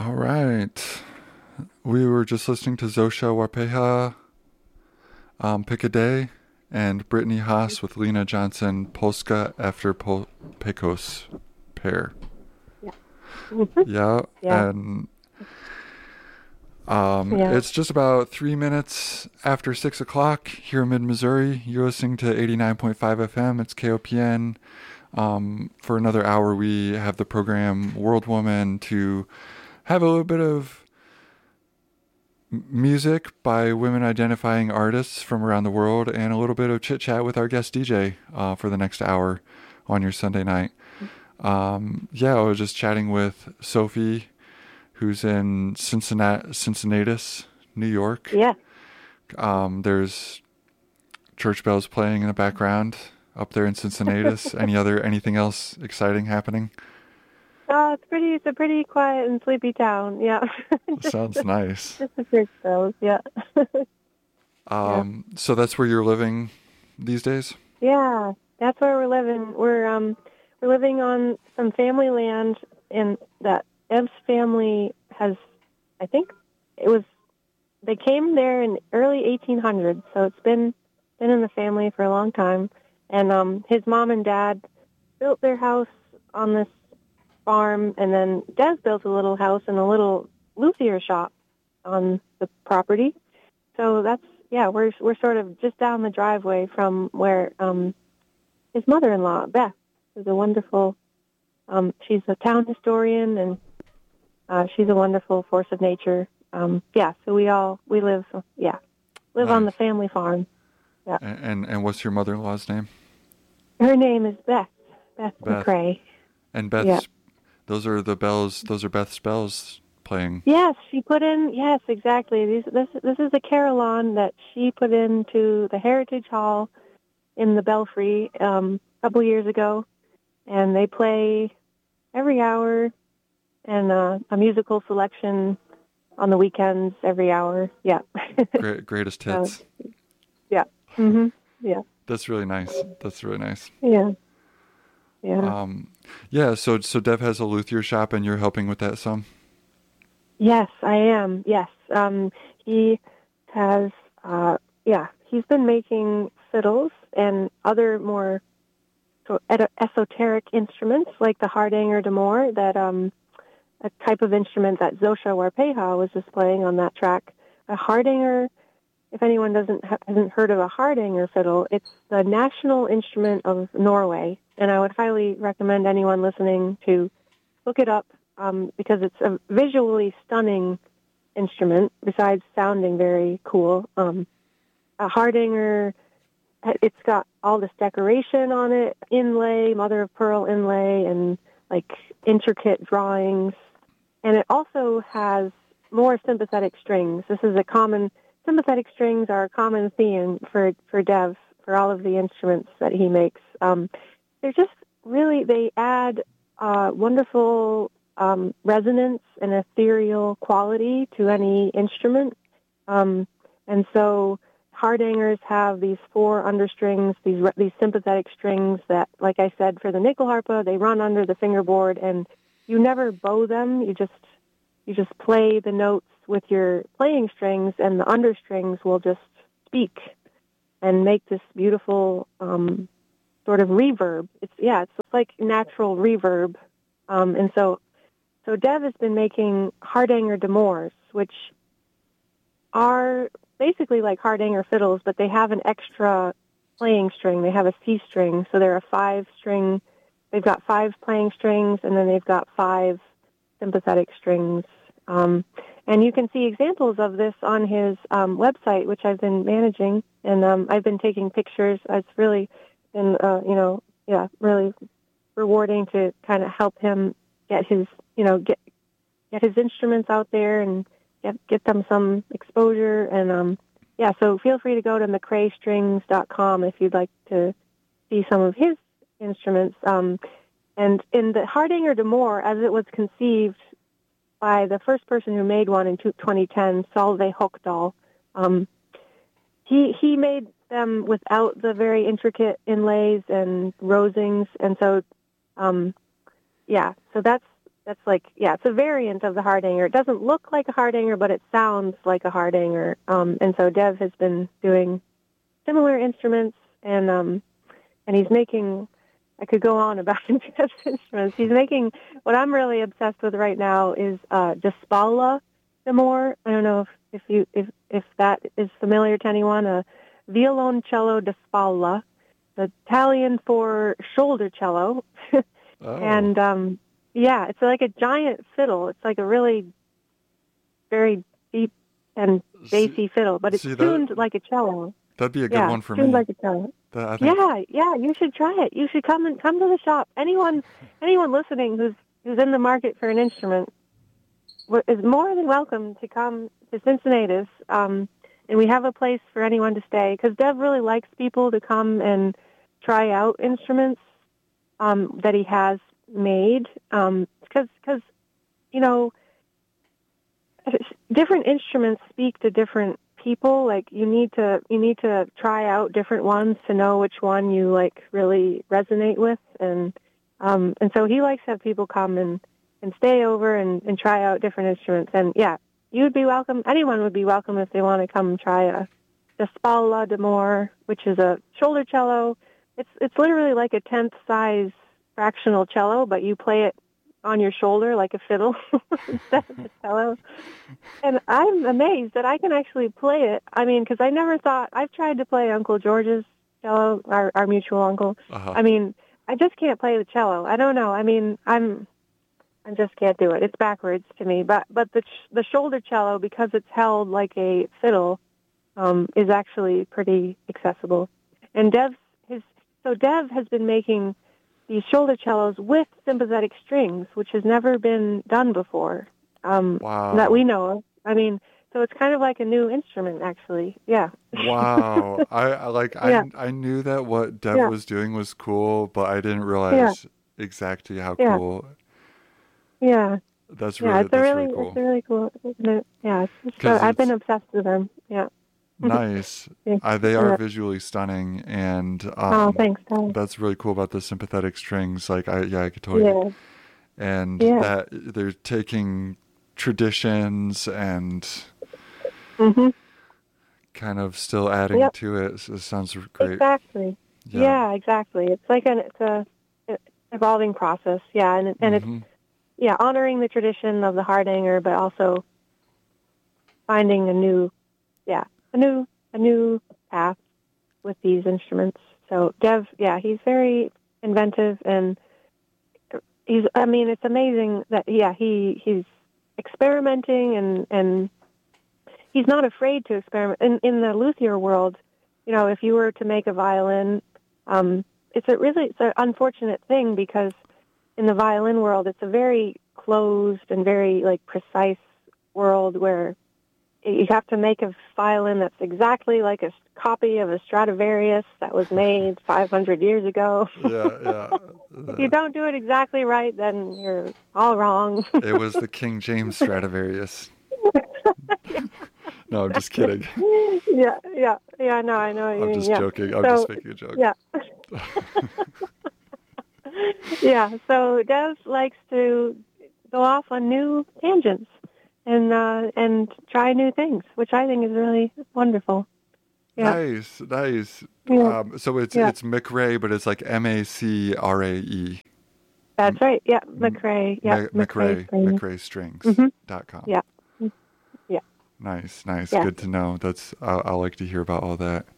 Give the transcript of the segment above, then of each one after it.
All right. We were just listening to Zosha Warpeha, Pick a Day, and Brittany Haas with Lena Johnson, Polska after Pecos pair. Yeah. Mhm. Yeah, Yeah. and Yeah. it's just about 3 minutes after 6 o'clock here in mid-Missouri. You're listening to 89.5 FM. It's KOPN. For another hour, we have the program World Woman to have a little bit of music by women identifying artists from around the world and a little bit of chit chat with our guest DJ for the next hour on your Sunday night. Yeah, I was just chatting with Sophie, who's in Cincinnatus, New York. Yeah. There's church bells playing in the background up there in Cincinnatus. Anything else exciting happening? It's a pretty quiet and sleepy town. Yeah. just, Sounds nice. just the church bells. Yeah. Yeah. So that's where you're living these days? Yeah. That's where we're living. We're living on some family land in that Ev's family has, I think they came there in early 1800s, so it's been in the family for a long time. And his mom and dad built their house on this farm, and then Des built a little house and a little luthier shop on the property. So we're sort of just down the driveway from where his mother-in-law, Beth, is a wonderful, she's a town historian, and she's a wonderful force of nature. So we live Nice. on the family farm. Yeah. And what's your mother-in-law's name? Her name is Beth Beth. McCrae. And Beth's, Yeah. those are Beth's bells playing. Yes, yes, exactly. This is a carillon that she put into the Heritage Hall in the Belfry a couple years ago, and they play every hour, and a musical selection on the weekends every hour. Yeah. Greatest hits. Yeah. Mhm. Yeah. That's really nice. Yeah. Yeah. Yeah, so Dev has a luthier shop and you're helping with that some? Yes, I am. Yes. He has, he's been making fiddles and other more esoteric instruments like the Hardanger d'Amour, that a type of instrument that Zosha Warpeha was just playing on that track. A Hardanger, if anyone hasn't heard of a Hardanger fiddle, it's the national instrument of Norway, and I would highly recommend anyone listening to look it up, because it's a visually stunning instrument, besides sounding very cool. A Hardanger, it's got all this decoration on it, inlay, mother of pearl inlay, and like intricate drawings. And it also has more sympathetic strings. Sympathetic strings are a common theme for Dev, for all of the instruments that he makes. They're just really, they add wonderful resonance and ethereal quality to any instrument. And so Hardangers have these four understrings, these sympathetic strings that, like I said, for the Nyckelharpa, they run under the fingerboard, and you never bow them. You just play the notes with your playing strings, and the understrings will just speak and make this beautiful sort of reverb. It's like natural reverb. And so Dev has been making Hardanger d'Amours, which are basically like Hardanger fiddles, but they have an extra playing string. They have a C string, so they're a 5-string. They've got 5 playing strings, and then they've got 5 sympathetic strings. And you can see examples of this on his website, which I've been managing, and I've been taking pictures. It's really been, really rewarding to kind of help him get his instruments out there and get them some exposure. And so feel free to go to mccraestrings.com if you'd like to see some of his instruments. And in the Hardanger d'Amour, as it was conceived by the first person who made one in 2010, Solveig Hochdahl, he made them without the very intricate inlays and rosings, and so so That's like, yeah, it's a variant of the Hardanger. It doesn't look like a Hardanger, but it sounds like a Hardanger. And so Dev has been doing similar instruments, and he's making. I could go on about Dev's instruments. He's making what I'm really obsessed with right now is Despalla d'Amore. I don't know if that is familiar to anyone. A violoncello Despalla, the Italian for shoulder cello, and yeah, it's like a giant fiddle. It's like a really very deep and bassy fiddle, but it's tuned like a cello. That'd be a good one for me. Tuned like a cello. Yeah, you should try it. You should come to the shop. Anyone listening who's in the market for an instrument is more than welcome to come to Cincinnatus. And we have a place for anyone to stay because Dev really likes people to come and try out instruments that he has made. Because different instruments speak to different people. Like you need to try out different ones to know which one you like really resonate with, and so he likes to have people come and stay over and try out different instruments. And yeah, you'd be welcome. Anyone would be welcome if they want to come try a Despalla d'Amore, which is a shoulder cello. It's literally like a 10th size fractional cello, but you play it on your shoulder like a fiddle instead of a cello. And I'm amazed that I can actually play it. I mean, because I never thought, I've tried to play Uncle George's cello, our mutual uncle. Uh-huh. I mean, I just can't play the cello. I don't know. I mean, I just can't do it. It's backwards to me. But the shoulder cello, because it's held like a fiddle, is actually pretty accessible. And Dev has been making these shoulder cellos with sympathetic strings, which has never been done before, wow. that we know of. I mean, so it's kind of like a new instrument, actually. Yeah. Wow. I knew that what Dev was doing was cool, but I didn't realize exactly how cool. Yeah. That's really cool. It's really cool, isn't it? Yeah. I've been obsessed with them. Yeah. Nice. They are visually stunning, and thanks, Tom. that's really cool about the sympathetic strings. Like, I could totally, and that they're taking traditions and kind of still adding to it. So it sounds great. Exactly. Yeah, exactly. It's like it's a evolving process. Yeah, and it's honoring the tradition of the Hardanger, but also finding a new path with these instruments. So Dev, he's very inventive, and it's amazing that he's experimenting, and he's not afraid to experiment. In the luthier world, if you were to make a violin, it's an unfortunate thing because in the violin world, it's a very closed and very like precise world where you have to make a violin that's exactly like a copy of a Stradivarius that was made 500 years ago. If you don't do it exactly right, then you're all wrong. It was the King James Stradivarius. No, I'm just kidding. Yeah, no, I know what you mean. I'm just joking. I'm just making a joke. Yeah. So Dev likes to go off on new tangents and try new things, which I think is really wonderful. Yeah. Nice. Yeah. So it's McRae, but it's like MACRAE. That's right. Yeah, McRae. Yeah, McRaeStrings.com. Yeah. Yeah. Nice. Yeah. Good to know. That's I like to hear about all that.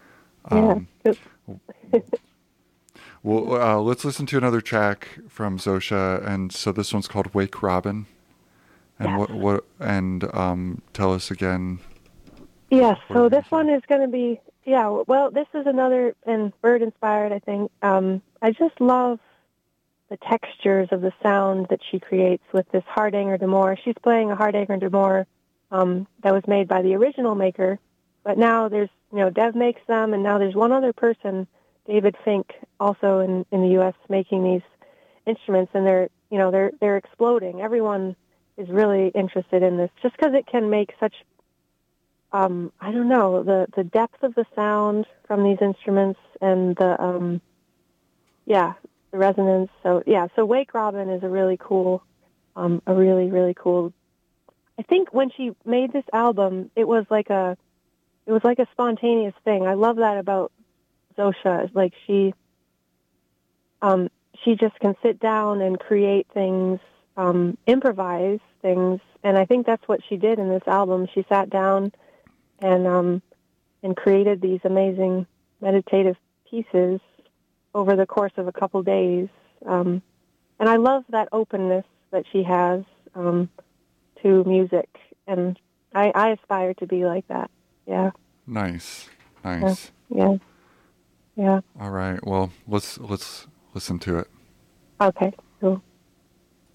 Well, let's listen to another track from Zosia, and so this one's called "Wake Robin." And what? And tell us again. Yes. So this one is going to be well, this is another and bird inspired. I think. I just love the textures of the sound that she creates with this Hardanger d'Amore. She's playing a Hardanger d'Amore that was made by the original maker, but now there's Dev makes them, and now there's one other person, David Fink, also in the U.S. making these instruments, and they're exploding. Everyone is really interested in this just because it can make such the depth of the sound from these instruments and the resonance. So Wake Robin is a really cool a really, really cool. I think when she made this album, it was like a spontaneous thing. I love that about Zosha. Like she just can sit down and create things, improvise things, and I think that's what she did in this album. She sat down and created these amazing meditative pieces over the course of a couple days. And I love that openness that she has to music, and I aspire to be like that. Yeah. Nice. Yeah. Nice. Yeah. Yeah. All right. Well, let's listen to it. Okay. Cool.